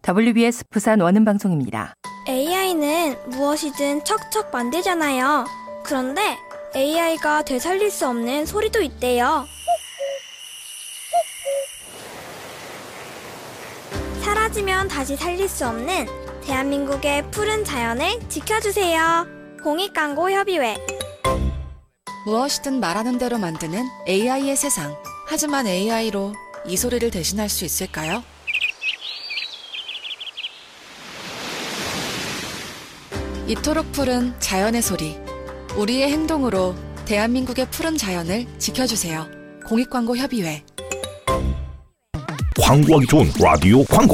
WBS 부산 원음방송입니다. AI는 무엇이든 척척 만들잖아요. 그런데 AI가 되살릴 수 없는 소리도 있대요. 사라지면 다시 살릴 수 없는 대한민국의 푸른 자연을 지켜주세요. 공익광고협의회. 무엇이든 말하는 대로 만드는 AI의 세상. 하지만 AI로 이 소리를 대신할 수 있을까요? 이토록 푸른 자연의 소리. 우리의 행동으로 대한민국의 푸른 자연을 지켜주세요. 공익광고협의회. 광고하기 좋은 라디오 광고.